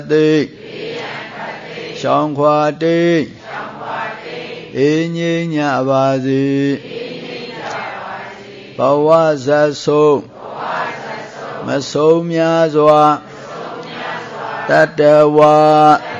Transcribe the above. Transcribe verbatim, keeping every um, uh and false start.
တိရှောင်ခွာတိအေးငြိမ်းကြပါစေဘဝဇတ်ဆုံးမဆုံးများစွာတတ္တဝါ